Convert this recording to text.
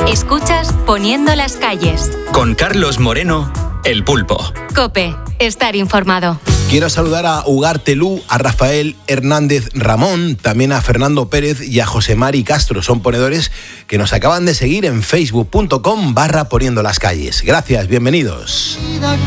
Escuchas Poniendo las calles. Con Carlos Moreno, El Pulpo. COPE. Estar informado. Quiero saludar a Ugarte Lu, a Rafael Hernández Ramón, también a Fernando Pérez y a José Mari Castro. Son ponedores que nos acaban de seguir en facebook.com/poniendo las calles. Gracias, bienvenidos.